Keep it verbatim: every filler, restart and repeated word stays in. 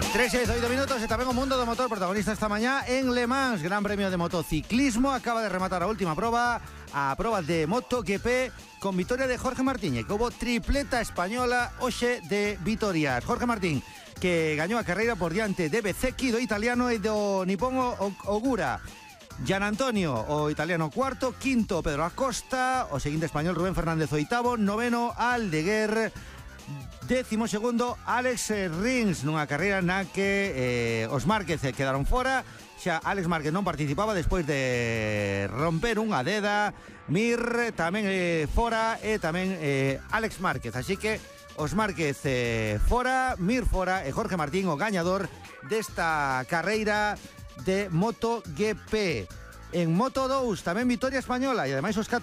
tres e dezoito minutos e tamén o mundo do motor protagonista esta mañá en Le Mans, Gran Premio de Motociclismo. Acaba de rematar a última proba, a proba de MotoGP, con vitoria de Jorge Martínez, que hubo tripleta española hoxe de vitorias. Jorge Martín, que gañou a carreira por diante de Bezzecchi, do italiano, e do nipón Ogura. Gian Antonio, o italiano, cuarto. Quinto, Pedro Acosta. O seguinte español, Rubén Fernández, oitavo. Noveno, Aldeguer. Décimo segundo, Alex Rins, nunha carreira na que eh, os Márquez quedaron fora. Xa Alex Márquez non participaba despois de romper unha deda. Mir tamén eh, fora, e tamén eh, Alex Márquez. Así que os Márquez eh, fora, Mir fora, e Jorge Martín o gañador desta carreira de MotoGP. En Moto dous tamén vitoria española, e ademais os catro